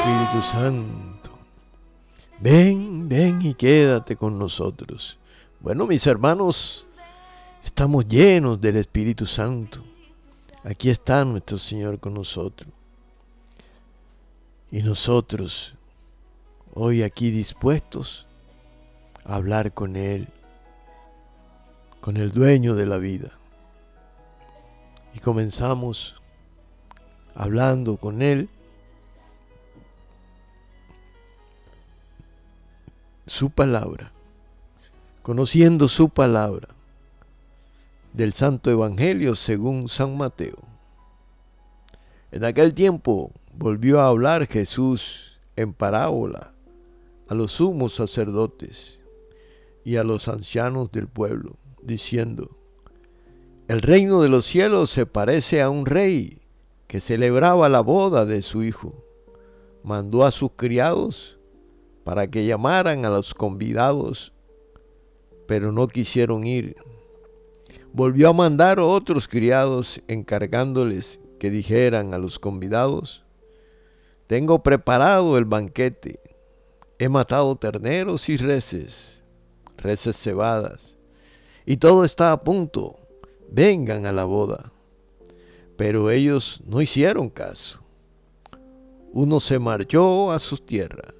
Espíritu Santo. Ven, ven y quédate con nosotros. Bueno, mis hermanos, estamos llenos del Espíritu Santo. Aquí está nuestro Señor con nosotros. Y nosotros, hoy aquí dispuestos a hablar con Él, con el dueño de la vida. Y comenzamos hablando con Él, su palabra, conociendo su palabra del Santo Evangelio según San Mateo. En aquel tiempo volvió a hablar Jesús en parábola a los sumos sacerdotes y a los ancianos del pueblo, diciendo: el reino de los cielos se parece a un rey que celebraba la boda de su hijo. Mandó a sus criados para que llamaran a los convidados, pero no quisieron ir. Volvió a mandar a otros criados encargándoles que dijeran a los convidados: tengo preparado el banquete, he matado terneros y reses cebadas, y todo está a punto, vengan a la boda. Pero ellos no hicieron caso. Uno se marchó a sus tierras,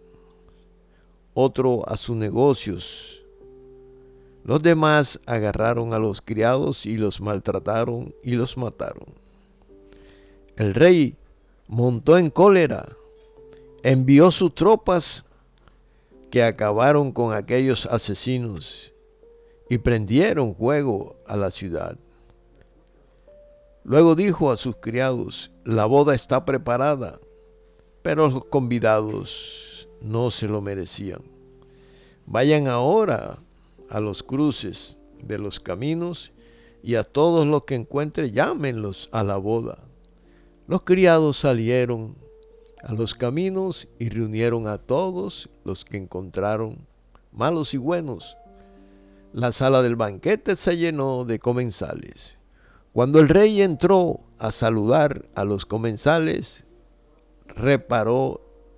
otro a sus negocios. Los demás agarraron a los criados y los maltrataron y los mataron. El rey montó en cólera, envió sus tropas que acabaron con aquellos asesinos y prendieron fuego a la ciudad. Luego dijo a sus criados: la boda está preparada, pero los convidados no se lo merecían. Vayan ahora a los cruces de los caminos y a todos los que encuentren, llámenlos a la boda. Los criados salieron a los caminos y reunieron a todos los que encontraron, malos y buenos. La sala del banquete se llenó de comensales. Cuando el rey entró a saludar a los comensales, reparó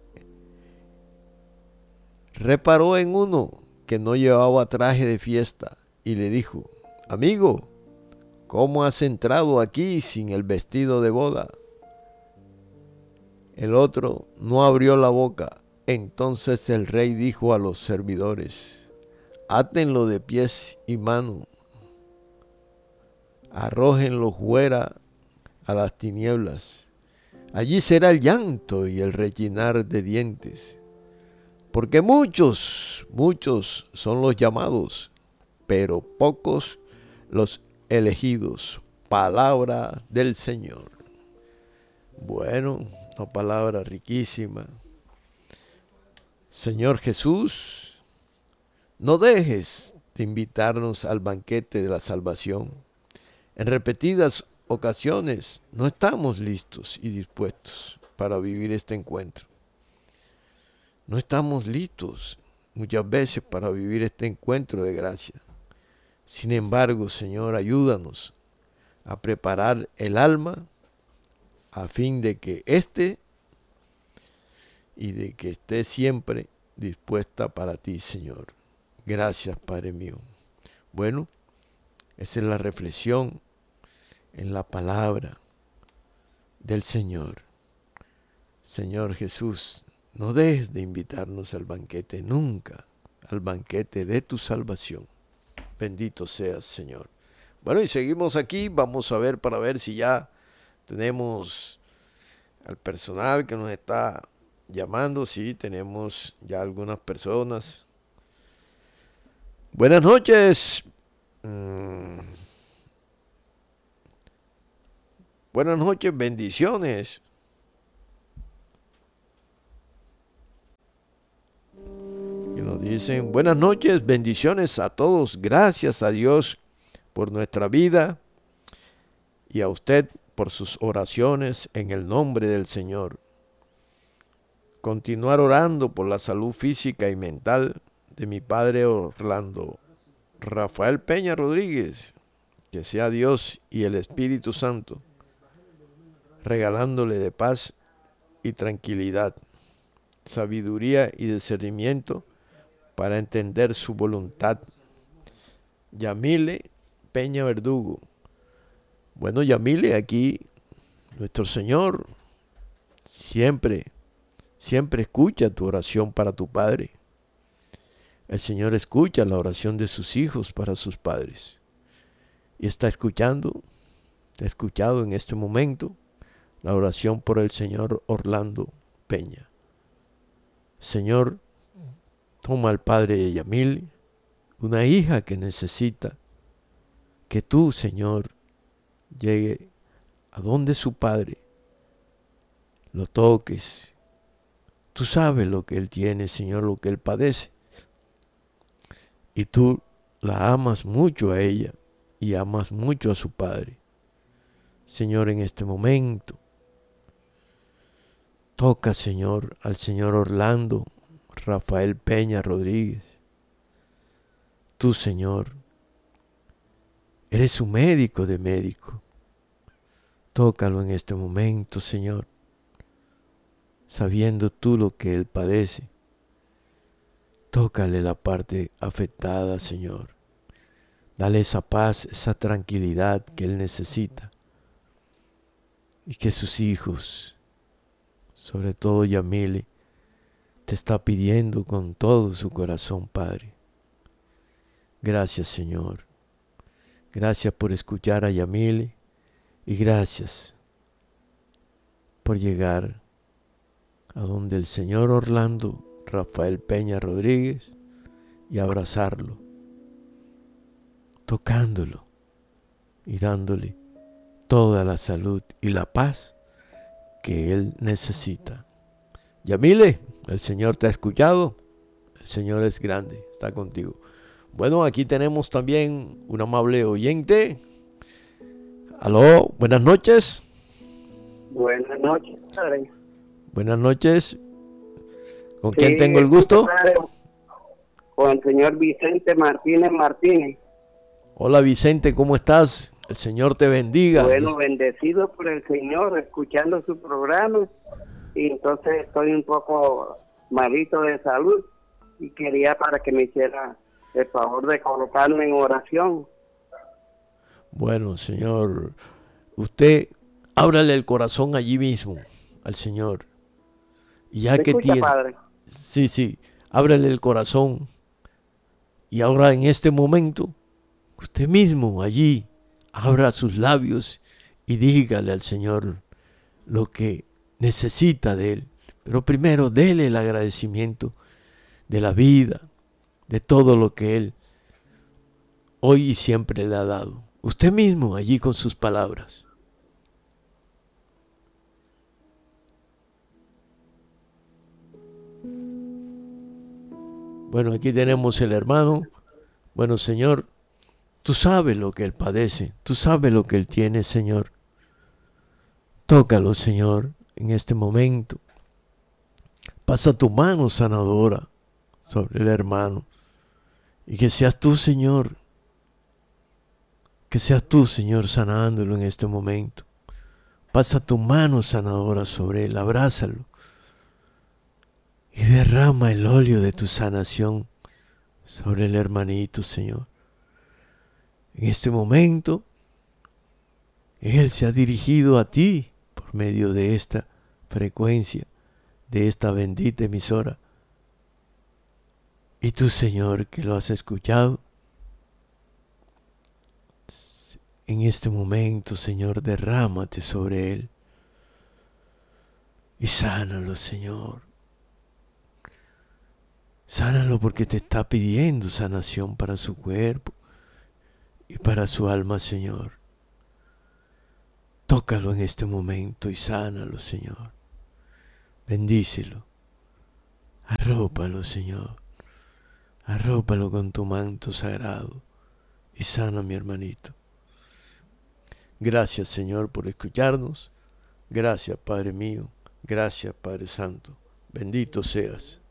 en uno que no llevaba traje de fiesta y le dijo: amigo, ¿cómo has entrado aquí sin el vestido de boda? El otro no abrió la boca. Entonces el rey dijo a los servidores: átenlo de pies y manos, arrójenlo fuera a las tinieblas. Allí será el llanto y el rechinar de dientes, porque muchos son los llamados, pero pocos los elegidos. Palabra del Señor. Bueno, una palabra riquísima. Señor Jesús, no dejes de invitarnos al banquete de la salvación. En repetidas ocasiones no estamos listos y dispuestos para vivir este encuentro. No estamos listos muchas veces para vivir este encuentro de gracia. Sin embargo, Señor, ayúdanos a preparar el alma a fin de que esté siempre dispuesta para ti, Señor. Gracias, Padre mío. Bueno, esa es la reflexión en la palabra del Señor. Señor Jesús, no dejes de invitarnos al banquete nunca, al banquete de tu salvación. Bendito seas, Señor. Bueno, y seguimos aquí. Vamos a ver para ver si ya tenemos al personal que nos está llamando. Sí, tenemos ya algunas personas. Buenas noches. Buenas noches, bendiciones. Y nos dicen: buenas noches, bendiciones a todos. Gracias a Dios por nuestra vida y a usted por sus oraciones en el nombre del Señor. Continuar orando por la salud física y mental de mi padre Orlando Rafael Peña Rodríguez. Que sea Dios y el Espíritu Santo regalándole de paz y tranquilidad. sabiduría y discernimiento para entender su voluntad. Yamile Peña Verdugo. Bueno, Yamile, aquí nuestro Señor siempre escucha tu oración para tu Padre. El Señor escucha la oración de sus hijos para sus padres. Y está escuchando, te ha escuchado en este momento la oración por el señor Orlando Peña. Señor, toma al padre de Yamil, una hija que necesita que tú, Señor, llegue a donde su padre, lo toques. Tú sabes lo que él tiene, Señor, lo que él padece. Y tú la amas mucho a ella y amas mucho a su padre. Señor, en este momento, toca, Señor, al señor Orlando Rafael Peña Rodríguez. Tú, Señor, eres su médico de médico. Tócalo en este momento, Señor, sabiendo tú lo que él padece. Tócale la parte afectada, Señor. Dale esa paz, esa tranquilidad que él necesita. Y que sus hijos, sobre todo Yamile, te está pidiendo con todo su corazón, Padre. Gracias, Señor. Gracias por escuchar a Yamile y gracias por llegar a donde el señor Orlando Rafael Peña Rodríguez y abrazarlo, tocándolo y dándole toda la salud y la paz que él necesita. Yamile, el Señor te ha escuchado, el Señor es grande, está contigo. Bueno, aquí tenemos también un amable oyente. Aló, buenas noches. Buenas noches, padre. Buenas noches. ¿Con quién tengo el gusto? Padre, con el señor Vicente Martínez. Hola Vicente, ¿cómo estás? El Señor te bendiga. Bueno, bendecido por el Señor, escuchando su programa. Y entonces estoy un poco malito de salud y quería para que me hiciera el favor de colocarme en oración. Bueno, Señor, usted ábrale el corazón allí mismo al Señor. Y ya que escucha, tiene, padre? sí, ábrale el corazón. Y ahora en este momento, usted mismo allí abra sus labios y dígale al Señor lo que necesita de Él. Pero primero dele el agradecimiento de la vida, de todo lo que Él hoy y siempre le ha dado. Usted mismo allí con sus palabras. Bueno, aquí tenemos el hermano. Bueno, Señor, tú sabes lo que Él padece. Tú sabes lo que Él tiene, Señor. Tócalo, Señor, en este momento. Pasa tu mano sanadora sobre el hermano. Y que seas tú, Señor. Que seas tú, Señor, sanándolo en este momento. Pasa tu mano sanadora sobre él. Abrázalo. Y derrama el óleo de tu sanación sobre el hermanito, Señor. En este momento, Él se ha dirigido a ti por medio de esta frecuencia, de esta bendita emisora. Y tú, Señor, que lo has escuchado, en este momento, Señor, derrámate sobre Él. Y sánalo, Señor. Sánalo porque te está pidiendo sanación para su cuerpo y para su alma, Señor. Tócalo en este momento y sánalo, Señor. Bendícelo. Arrópalo, Señor. Arrópalo con tu manto sagrado y sana a mi hermanito. Gracias, Señor, por escucharnos. Gracias, Padre mío. Gracias, Padre Santo. Bendito seas.